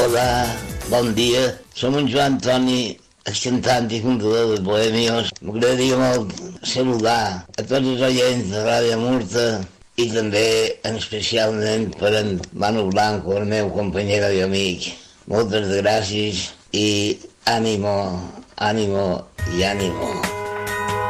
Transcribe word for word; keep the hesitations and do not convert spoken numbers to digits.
Hola, bon dia. Som en Joan Toni, cantant i fundador de Bohemios. M'agradaria molt saludar a tots els oients de Ràdio Murta i també en especialment per en Manu Blanco, el meu companyero i amic. Moltes gràcies i ànimo, ànimo i ànimo.